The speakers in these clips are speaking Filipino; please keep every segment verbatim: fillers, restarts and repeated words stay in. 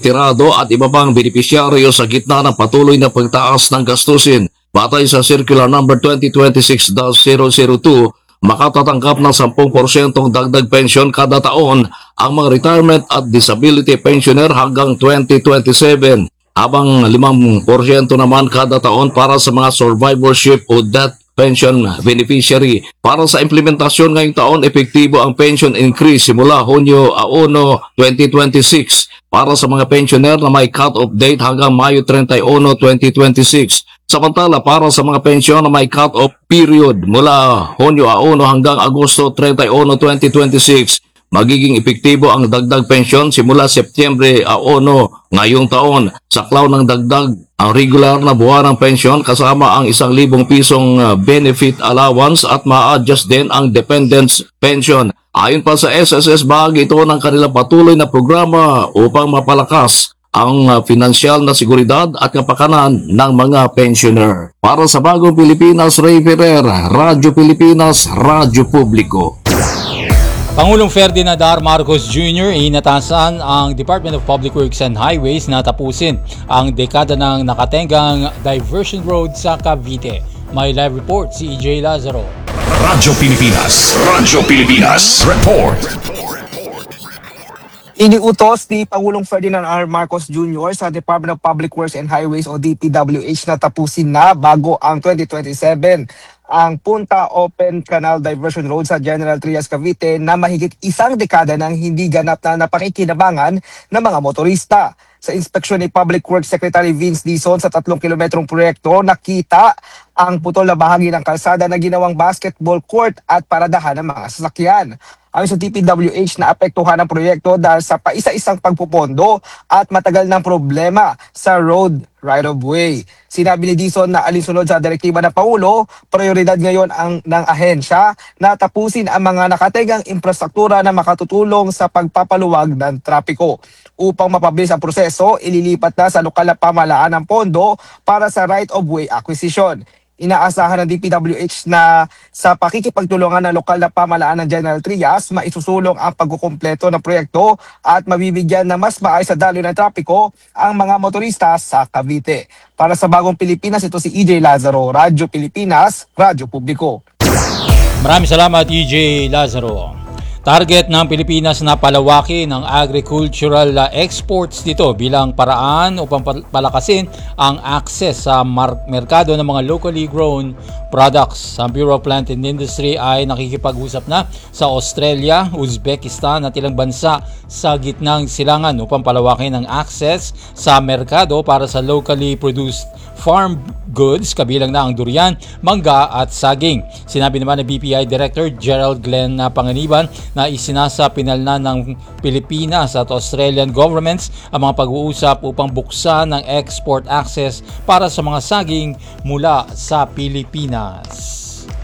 retirado at iba pang benepisyaryo sa gitna ng patuloy na pagtaas ng gastusin. Batay sa Circular number twenty twenty-six dash zero zero two, makatatanggap ng ten porsyento dagdag pensyon kada taon ang mga retirement at disability pensioner hanggang twenty twenty-seven, habang five porsyento naman kada taon para sa mga survivorship o death pension beneficiary. Para sa implementasyon ngayong taon, epektibo ang pension increase simula Hunyo one, twenty twenty-six para sa mga pensioner na may cut-off date hanggang Mayo thirty-one, twenty twenty-six. Samantala, para sa mga pensyon na may cut-off period mula Hunyo one hanggang Agosto thirty-one, twenty twenty-six, magiging epektibo ang dagdag pensyon simula Setyembre one ngayong taon. Saklaw ng dagdag ang regular na buwanang pensyon kasama ang isang libong pisong benefit allowance at ma-adjust din ang dependents pension. Ayon pa sa S S S, bahagi ito ng kanilang patuloy na programa upang mapalakas ang pinansyal na seguridad at kapakanan ng mga pensioner. Para sa Bagong Pilipinas, Ray Ferrer, Radyo Pilipinas, Radyo Publiko. Pangulong Ferdinand R. Marcos Junior inatasan ang Department of Public Works and Highways na tapusin ang dekada ng nakatenggang diversion road sa Cavite. May live report si E J Lazaro. Radyo Pilipinas, Radyo Pilipinas, report. Iniutos ni Pangulong Ferdinand R. Marcos Junior sa Department of Public Works and Highways o D P W H na tapusin na bago ang twenty twenty-seven ang Punta Open Canal Diversion Road sa General Trias, Cavite na mahigit isang dekada nang hindi ganap na napakikinabangan ng mga motorista. Sa inspeksyon ni Public Works Secretary Vince Dizon sa tatlong kilometrong proyekto, nakita ang putol na bahagi ng kalsada na ginawang basketball court at paradahan ng mga sasakyan. Ayon sa D P W H, naapektuhan ang proyekto dahil sa paisa-isang pagpupondo at matagal ng problema sa road right-of-way. Sinabi ni Dizon na alinsunod sa direktiba ng Pangulo, prioridad ngayon ang ng ahensya na tapusin ang mga nakategang infrastruktura na makatutulong sa pagpapaluwag ng trapiko. Upang mapabilis ang proseso, ililipat na sa lokal na pamahalaan ang pondo para sa right-of-way acquisition. Inaasahan ng D P W H na sa pakikipagtulungan ng lokal na pamahalaan ng General Trias, maisusulong ang pagkukumpleto ng proyekto at mabibigyan na mas maayos sa daloy ng trapiko ang mga motorista sa Cavite. Para sa Bagong Pilipinas, ito si E J Lazaro, Radyo Pilipinas, Radyo Publiko. Maraming salamat E J Lazaro. Target ng Pilipinas na palawakin ang agricultural exports dito bilang paraan upang palakasin ang access sa merkado ng mga locally grown products. Ang Bureau of Plant and Industry ay nakikipag-usap na sa Australia, Uzbekistan at ilang bansa sa gitnang silangan upang palawakin ang access sa merkado para sa locally produced farm goods, kabilang na ang durian, mangga at saging. Sinabi naman ng B P I Director Gerald Glenn Panganiban na isinasapinal na ng Pilipinas at Australian governments ang mga pag-uusap upang buksan ng export access para sa mga saging mula sa Pilipinas.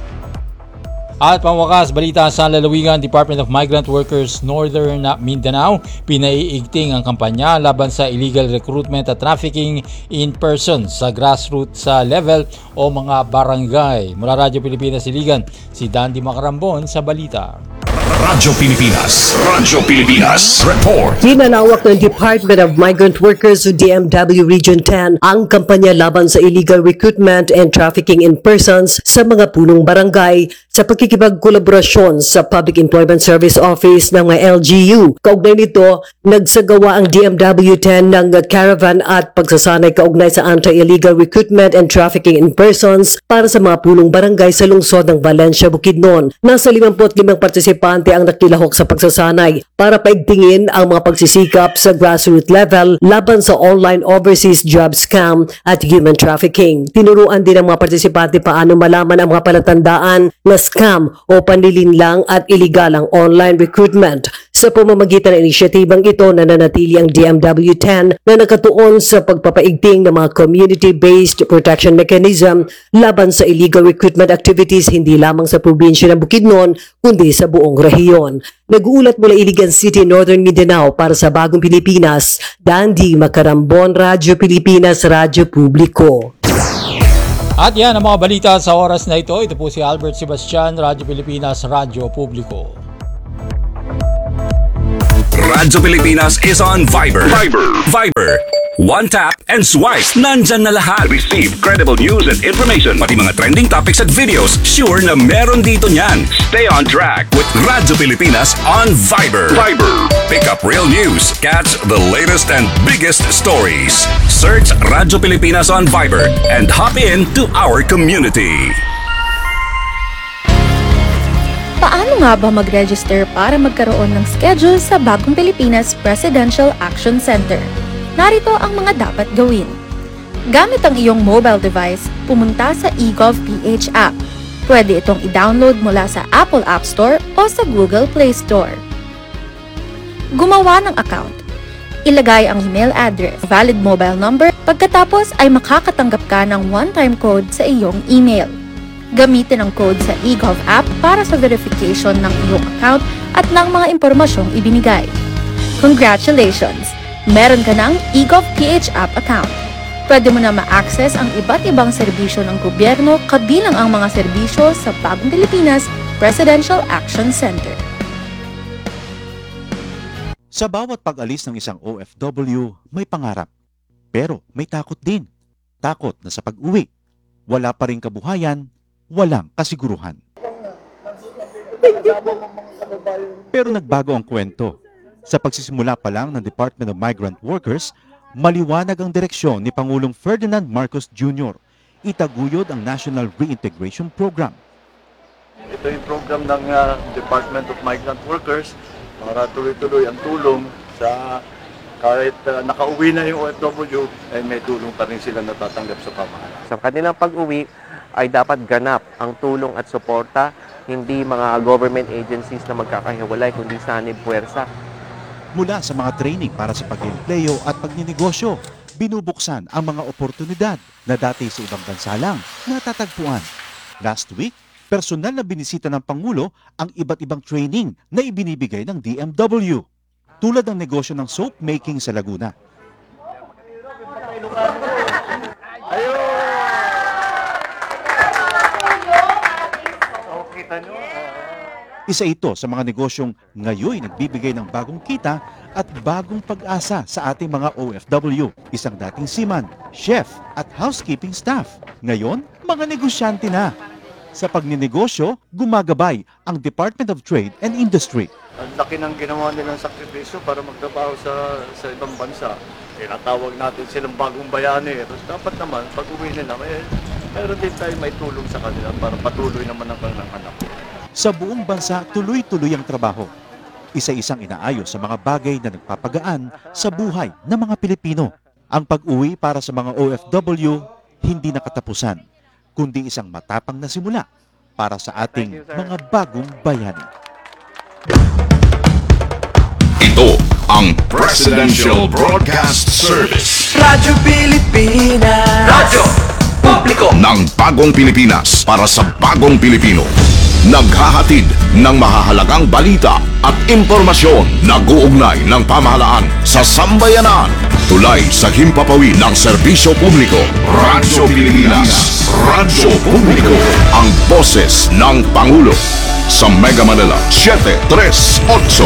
At pangwakas, balita sa lalawigan, Department of Migrant Workers Northern Mindanao, pinaiigting ang kampanya laban sa illegal recruitment at trafficking in person sa grassroots sa level o mga barangay. Mula Radyo Pilipinas Iligan, si Dandy Macarambon sa balita. Radyo Pilipinas, Radyo Pilipinas, report. Pinalawak ng Department of Migrant Workers o D M W Region ten ang kampanya laban sa illegal recruitment and trafficking in persons sa mga punong barangay sa pagkikipagkolaborasyon sa Public Employment Service Office ng L G U. Kaugnay nito, nagsagawa ang D M W ten ng caravan at pagsasanay kaugnay sa anti-illegal recruitment and trafficking in persons para sa mga punong barangay sa lungsod ng Valencia, Bukidnon. Nasa fifty-five partisipante ang nakilahok sa pagsasanay para paigtingin ang mga pagsisikap sa grassroots level laban sa online overseas job scam at human trafficking. Tinuruan din ang mga partisipante paano malaman ang mga palatandaan na scam o panlilinlang at iligalang online recruitment. Sa pamamagitan ng inisyatibang ito, nananatili ang D M W ten na nakatuon sa pagpapaigting ng mga community-based protection mechanism laban sa illegal recruitment activities hindi lamang sa probinsya ng Bukidnon kundi sa buong rehiyon. Nag-uulat mula Iligan City, Northern Mindanao para sa Bagong Pilipinas, Dandy Macarambon, Radyo Pilipinas, Radyo Publiko. At yan ang mga balita sa oras na ito. Ito po si Albert Sebastian, Radyo Pilipinas, Radyo Publiko. Radyo Pilipinas is on Viber. Viber. Viber. One tap and swipe. Nandyan na lahat. Receive credible news and information. Pati mga trending topics at videos. Sure na meron dito niyan. Stay on track with Radyo Pilipinas on Viber. Viber. Pick up real news. Catch the latest and biggest stories. Search Radyo Pilipinas on Viber and hop in to our community. Paano nga ba mag-register para magkaroon ng schedule sa Bagong Pilipinas Presidential Action Center? Narito ang mga dapat gawin. Gamit ang iyong mobile device, pumunta sa eGovPH app. Pwede itong i-download mula sa Apple App Store o sa Google Play Store. Gumawa ng account. Ilagay ang email address, valid mobile number, pagkatapos ay makakatanggap ka ng one-time code sa iyong email. Gamitin ang code sa eGov app para sa verification ng iyong account at ng mga impormasyong ibinigay. Congratulations! Meron ka ng eGovPH app account. Pwede mo na ma-access ang iba't ibang serbisyo ng gobyerno kabilang ang mga serbisyo sa Bagong Pilipinas Presidential Action Center. Sa bawat pag-alis ng isang O F W, may pangarap. Pero may takot din. Takot na sa pag-uwi. Wala pa ring kabuhayan, walang kasiguruhan. Pero nagbago ang kwento. Sa pagsisimula pa lang ng Department of Migrant Workers, maliwanag ang direksyon ni Pangulong Ferdinand Marcos Junior Itaguyod ang National Reintegration Program. Ito yung program ng uh, Department of Migrant Workers para tuloy-tuloy ang tulong sa kahit uh, nakauwi na yung O F W, ay may tulong pa rin sila natatanggap sa pamahalaan. Sa kanilang pag-uwi ay dapat ganap ang tulong at suporta, hindi mga government agencies na magkakahiwalay, kundi sanib puwersa. Mula sa mga training para sa pag-empleo at pagninegosyo, binubuksan ang mga oportunidad na dati sa ibang bansa lang natatagpuan. Last week, personal na binisita ng Pangulo ang iba't ibang training na ibinibigay ng D M W. Tulad ng negosyo ng soap making sa Laguna. Isa ito sa mga negosyong ngayon nagbibigay ng bagong kita at bagong pag-asa sa ating mga O F W. Isang dating seaman, chef at housekeeping staff. Ngayon, mga negosyante na. Sa pagninegosyo, gumagabay ang Department of Trade and Industry. Ang laki ng ginawa nilang sakripisyo para magtrabaho sa, sa ibang bansa. Tinatawag natin silang bagong bayani. Dapat naman, pag uwi nila, eh, meron din tayo may tulong sa kanila para patuloy naman ang kanilang anak. Sa buong bansa, tuloy-tuloy ang trabaho. Isa-isang inaayos sa mga bagay na nagpapagaan sa buhay ng mga Pilipino. Ang pag-uwi para sa mga O F W hindi nakatapusan, kundi isang matapang na simula para sa ating mga bagong bayani. Ito ang Presidential Broadcast Service. Radyo Pilipinas. Radyo Publiko Ng bagong Pilipinas para sa bagong Pilipino. Naghahatid ng mahahalagang balita at impormasyon na guugnay ng pamahalaan sa sambayanan. Tulay sa himpapawid ng serbisyo publiko. Radyo Pilipinas. Radyo Publiko. Ang boses ng Pangulo. Sa Mega Manila, seven three eight.